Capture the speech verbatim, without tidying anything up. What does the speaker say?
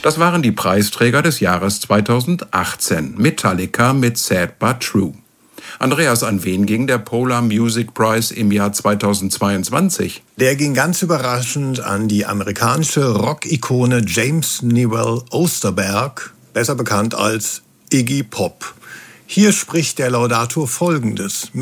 Das waren die Preisträger des Jahres zweitausendachtzehn. Metallica mit Sad But True. Andreas, an wen ging der Polar Music Prize im Jahr zweitausendzweiundzwanzig? Der ging ganz überraschend an die amerikanische Rock-Ikone James Newell Osterberg, besser bekannt als Iggy Pop. Hier spricht der Laudator Folgendes: